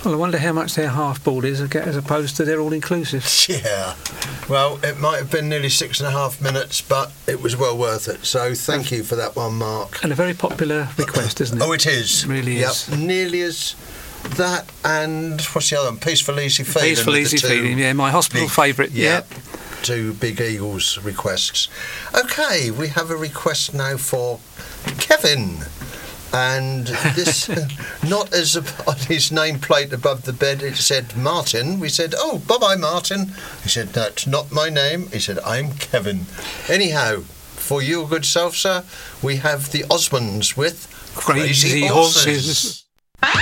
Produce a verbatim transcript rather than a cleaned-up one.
Well, I wonder how much their half-board is as opposed to their all-inclusive. Yeah. Well, it might have been nearly six and a half minutes, but it was well worth it. So thank you for that one, Mark. And a very popular request, isn't it? Oh, it is. It really yep. is. Nearly as that and, what's the other one? Peaceful Easy Feeding. Peaceful Easy Feeding, yeah, my hospital favourite. Yeah. Yep. Two Big Eagles requests. Okay, we have a request now for Kevin. And this, not as a, on his nameplate above the bed, it said Martin. We said, oh, bye-bye, Martin. He said, that's not my name. He said, I'm Kevin. Anyhow, for your good self, sir, we have the Osmonds with Crazy, Crazy Horses. Horses.